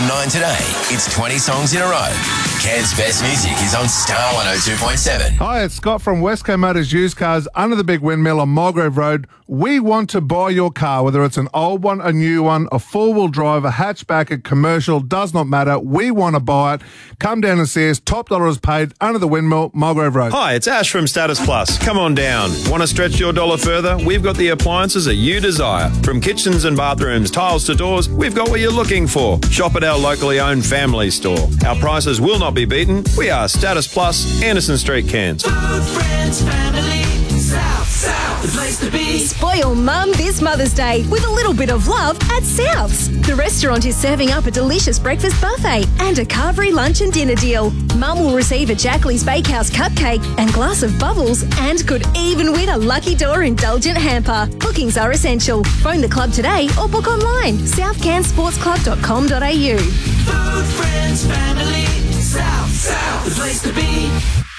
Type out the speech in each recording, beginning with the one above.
From 9 today, it's 20 songs in a row. Cairns' best music is on Star 102.7. Hi, it's Scott from Westco Motors Used Cars under the big windmill on Mulgrave Road. We want to buy your car, whether it's an old one, a new one, a four-wheel drive, a hatchback, a commercial, does not matter. We want to buy it. Come down and see us. Top dollar is paid under the windmill, Mulgrave Road. Hi, it's Ash from Status Plus. Come on down. Want to stretch your dollar further? We've got the appliances that you desire. From kitchens and bathrooms, tiles to doors, we've got what you're looking for. Shop at our locally owned family store. Our prices will not be beaten. We are Status Plus, Anderson Street, Cairns. Food, friends, family, South, the place to be. Spoil Mum this Mother's Day with a little bit of love at South's. The restaurant is serving up a delicious breakfast buffet and a carvery lunch and dinner deal. Mum will receive a Jackley's Bakehouse cupcake and glass of bubbles and could even win a Lucky Door indulgent hamper. Bookings are essential. Phone the club today or book online. southcairnsportsclub.com.au. Food, friends, family, South, the place to be.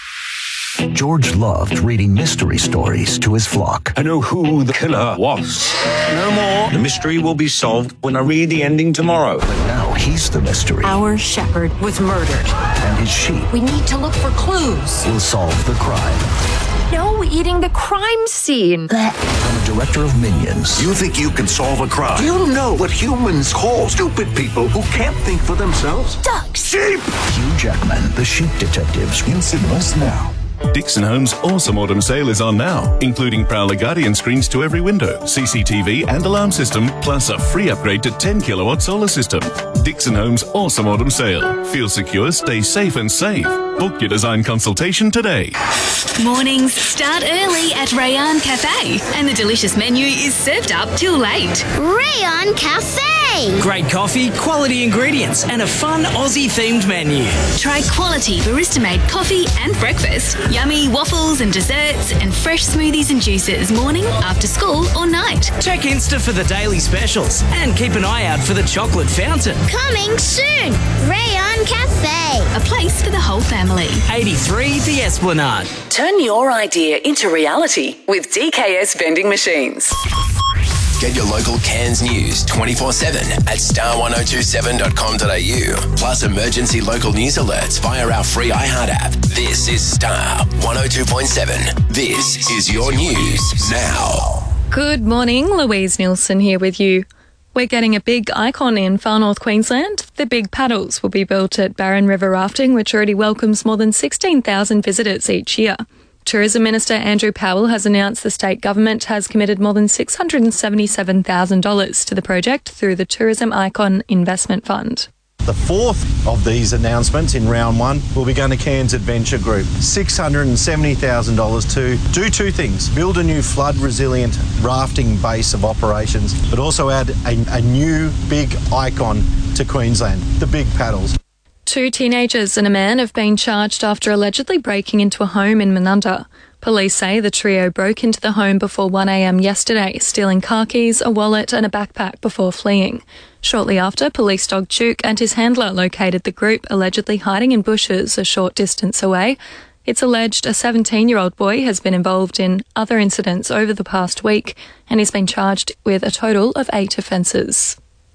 George loved reading mystery stories to his flock. I know who the killer was. No more. The mystery will be solved when I read the ending tomorrow. But now he's the mystery. Our shepherd was murdered. And his sheep We need to look for clues. will solve the crime. No eating the crime scene. From the director of Minions, You think you can solve a crime? Do you know what humans call stupid people who can't think for themselves? Ducks. Sheep! Hugh Jackman, the Sheep Detectives, in cinemas now. Dixon Homes' awesome autumn sale is on now, including Prowler Guardian screens to every window, CCTV and alarm system, plus a free upgrade to 10 kilowatt solar system. Dixon Homes' awesome autumn sale. Feel secure, stay safe and save. Book your design consultation today. Mornings start early at Rayon Cafe, and the delicious menu is served up till late. Rayon Cafe! Great coffee, quality ingredients, and a fun Aussie-themed menu. Try quality barista-made coffee and breakfast, yummy waffles and desserts, and fresh smoothies and juices morning, after school or night. Check Insta for the daily specials, and keep an eye out for the chocolate fountain. Coming soon! Rayon Cafe! A place for the whole family. 83 The Esplanade. Turn your idea into reality with DKS Vending Machines. Get your local Cairns news 24/7 at star1027.com.au. Plus emergency local news alerts via our free iHeart app. This is Star 102.7. This is your news now. Good morning, Louise Nielsen here with you. We're getting a big icon in far north Queensland. The Big Paddles will be built at Barron River Rafting, which already welcomes more than 16,000 visitors each year. Tourism Minister Andrew Powell has announced the state government has committed more than $677,000 to the project through the Tourism Icon Investment Fund. The fourth of these announcements in round one will be going to Cairns Adventure Group. $670,000 to do two things: build a new flood-resilient rafting base of operations, but also add a new big icon to Queensland, the Big Paddles. 2 teenagers and a man have been charged after allegedly breaking into a home in Menunda. Police say the trio broke into the home before 1 a.m. yesterday, stealing car keys, a wallet and a backpack before fleeing. Shortly after, police dog Duke and his handler located the group, allegedly hiding in bushes a short distance away. It's alleged a 17-year-old boy has been involved in other incidents over the past week, and he's been charged with a total of 8 offences.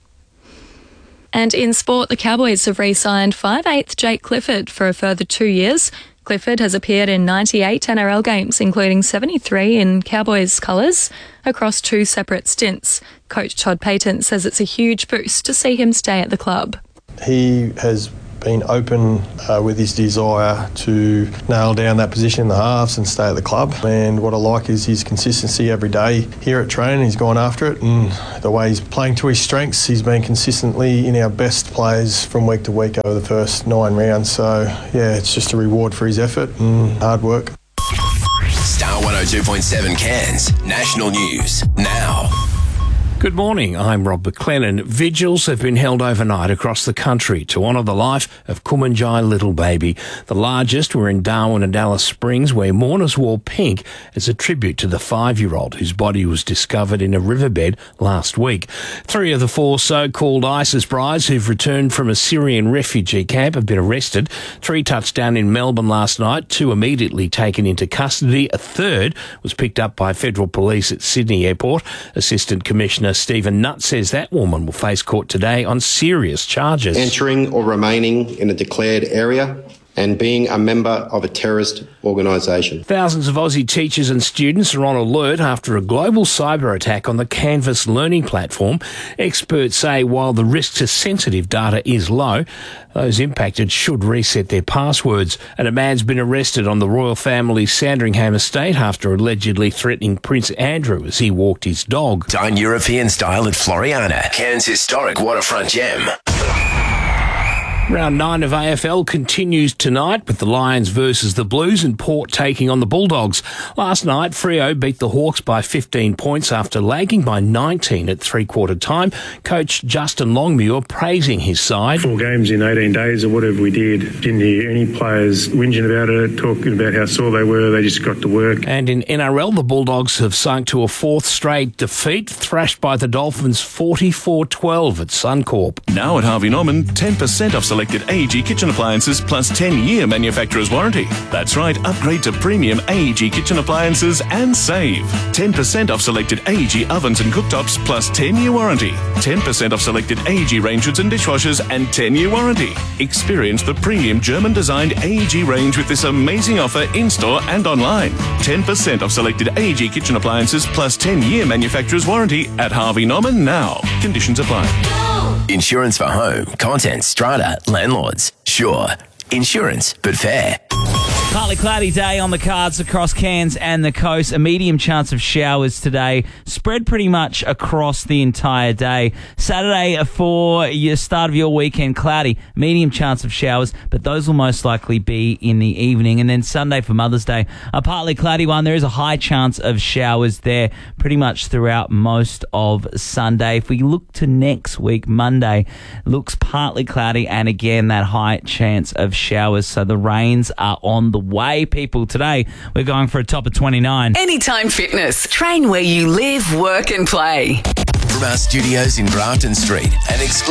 And in sport, the Cowboys have re-signed 5/8 Jake Clifford for a further 2 years. Clifford has appeared in 98 NRL games, including 73 in Cowboys colours, across 2 separate stints. Coach Todd Payton says it's a huge boost to see him stay at the club. He has been open with his desire to nail down that position in the halves and stay at the club. And what I like is his consistency every day here at training. He's gone after it, and the way he's playing to his strengths, he's been consistently in our best players from week to week over the first 9 rounds. So, yeah, it's just a reward for his effort and hard work. Star 102.7 Cairns, national news now. Good morning, I'm Rob McLennan. Vigils have been held overnight across the country to honour the life of Kumanjai Little Baby. The largest were in Darwin and Alice Springs, where mourners wore pink as a tribute to the 5-year-old whose body was discovered in a riverbed last week. 3 of the 4 so-called ISIS brides who've returned from a Syrian refugee camp have been arrested. 3 touched down in Melbourne last night, 2 immediately taken into custody. A third was picked up by federal police at Sydney Airport. Assistant Commissioner Commissioner Stephen Nutt says that woman will face court today on serious charges. Entering or remaining in a declared area and being a member of a terrorist organisation. Thousands of Aussie teachers and students are on alert after a global cyber attack on the Canvas learning platform. Experts say while the risk to sensitive data is low, those impacted should reset their passwords. And a man's been arrested on the royal family's Sandringham estate after allegedly threatening Prince Andrew as he walked his dog. Dine European style at Floriana, Cairns' historic waterfront gem. Round 9 of AFL continues tonight with the Lions versus the Blues and Port taking on the Bulldogs. Last night, Freo beat the Hawks by 15 points after lagging by 19 at three-quarter time. Coach Justin Longmuir praising his side. 4 games in 18 days or whatever we did. Didn't hear any players whinging about it, talking about how sore they were. They just got to work. And in NRL, the Bulldogs have sunk to a 4th straight defeat, thrashed by the Dolphins 44-12 at Suncorp. Now at Harvey Norman, 10% off selected AEG kitchen appliances plus 10-year manufacturer's warranty. That's right, upgrade to premium AEG kitchen appliances and save. 10% off selected AEG ovens and cooktops plus 10-year warranty. 10% off selected AEG range hoods and dishwashers and 10-year warranty. Experience the premium German-designed AEG range with this amazing offer in-store and online. 10% off selected AEG kitchen appliances plus 10-year manufacturer's warranty at Harvey Norman now. Conditions apply. Insurance for home, contents, strata, landlords. Sure, insurance, but fair. Partly cloudy day on the cards across Cairns and the coast. A medium chance of showers today, spread pretty much across the entire day. Saturday for your start of your weekend, cloudy, medium chance of showers, but those will most likely be in the evening. And then Sunday for Mother's Day, a partly cloudy one. There is a high chance of showers there pretty much throughout most of Sunday. If we look to next week, Monday, looks partly cloudy and again that high chance of showers. So the rains are on the way, people. Today we're going for a top of 29. Anytime Fitness. Train where you live, work and play. From our studios in Grafton Street, an exclusive